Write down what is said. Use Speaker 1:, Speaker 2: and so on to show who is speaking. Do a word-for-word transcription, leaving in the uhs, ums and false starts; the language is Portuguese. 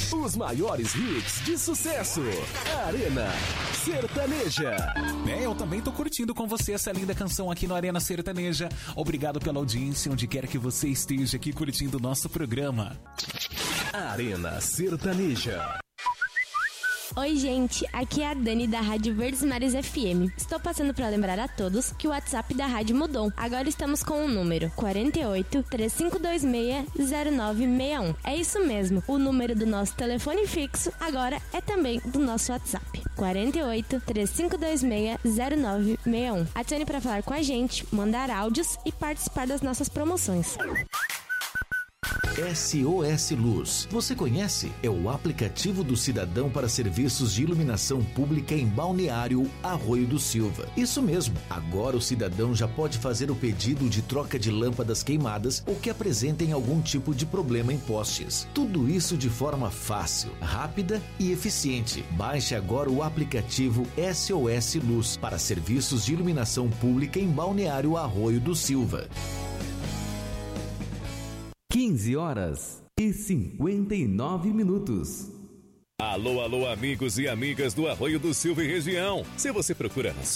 Speaker 1: Os maiores hits de sucesso. Arena Sertaneja.
Speaker 2: É, eu também tô curtindo com você essa linda canção aqui no Arena Sertaneja. Obrigado pela audiência, onde quer que você esteja aqui curtindo o nosso programa.
Speaker 1: Arena Sertaneja.
Speaker 3: Oi, gente, aqui é a Dani da Rádio Verdes Mares F M. Estou passando para lembrar a todos que o WhatsApp da rádio mudou. Agora estamos com o número quatro oito, três cinco dois seis, zero nove seis um. É isso mesmo, o número do nosso telefone fixo agora é também do nosso WhatsApp. quatro oito, três cinco dois seis, zero nove seis um. Adicione para falar com a gente, mandar áudios e participar das nossas promoções.
Speaker 4: S O S Luz. Você conhece? É o aplicativo do cidadão para serviços de iluminação pública em Balneário Arroio do Silva. Isso mesmo. Agora o cidadão já pode fazer o pedido de troca de lâmpadas queimadas ou que apresentem algum tipo de problema em postes. Tudo isso de forma fácil, rápida e eficiente. Baixe agora o aplicativo S O S Luz para serviços de iluminação pública em Balneário Arroio do Silva.
Speaker 5: quinze horas e cinquenta e nove minutos.
Speaker 6: Alô, alô, amigos e amigas do Arroio do Silva e região. Se você procura